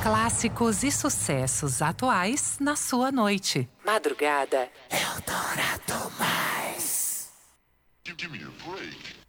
Clássicos e sucessos atuais na sua noite. Madrugada Eldorado Mais. Give me a break.